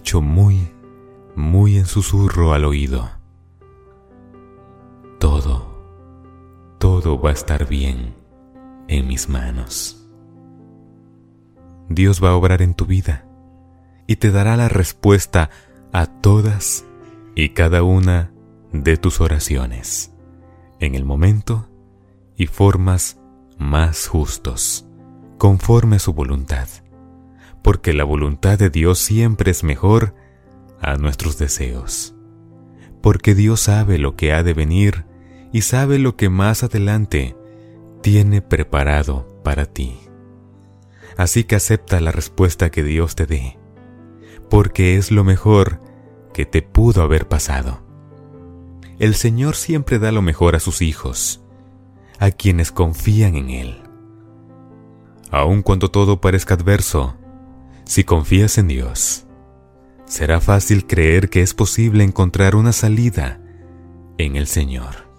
dicho muy, muy en susurro al oído: todo va a estar bien en mis manos. Dios va a obrar en tu vida y te dará la respuesta a todas y cada una de tus oraciones, en el momento y formas más justos, conforme a su voluntad, porque la voluntad de Dios siempre es mejor a nuestros deseos, porque Dios sabe lo que ha de venir y sabe lo que más adelante tiene preparado para ti. Así que acepta la respuesta que Dios te dé, porque es lo mejor que te pudo haber pasado. El Señor siempre da lo mejor a sus hijos, a quienes confían en Él. Aun cuando todo parezca adverso, si confías en Dios, será fácil creer que es posible encontrar una salida en el Señor.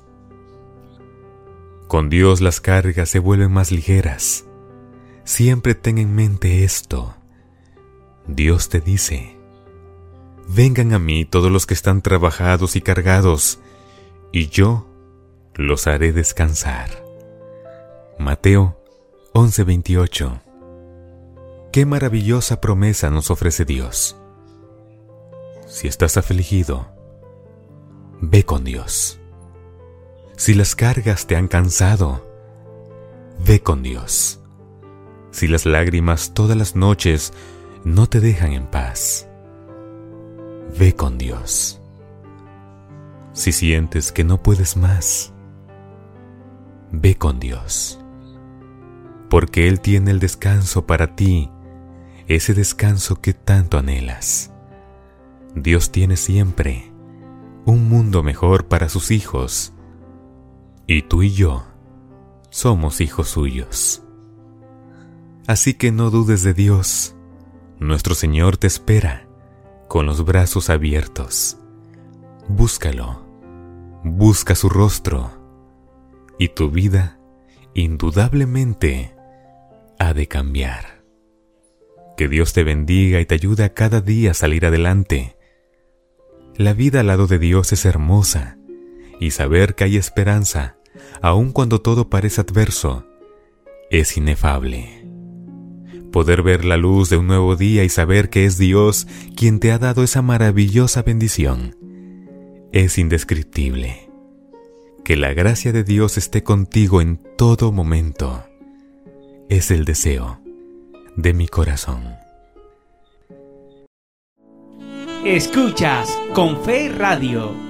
Con Dios las cargas se vuelven más ligeras. Siempre ten en mente esto. Dios te dice: vengan a mí todos los que están trabajados y cargados, y yo los haré descansar. Mateo 11:28. Qué maravillosa promesa nos ofrece Dios. Si estás afligido, ve con Dios. Si las cargas te han cansado, ve con Dios. Si las lágrimas todas las noches no te dejan en paz, ve con Dios. Si sientes que no puedes más, ve con Dios. Porque Él tiene el descanso para ti, ese descanso que tanto anhelas. Dios tiene siempre un mundo mejor para sus hijos, y tú y yo somos hijos suyos. Así que no dudes de Dios. Nuestro Señor te espera con los brazos abiertos. Búscalo, busca su rostro, y tu vida indudablemente ha de cambiar. Que Dios te bendiga y te ayude a cada día a salir adelante. La vida al lado de Dios es hermosa, y saber que hay esperanza, aun cuando todo parece adverso, es inefable. Poder ver la luz de un nuevo día y saber que es Dios quien te ha dado esa maravillosa bendición es indescriptible. Que la gracia de Dios esté contigo en todo momento es el deseo de mi corazón. Escuchas Con Fe Radio.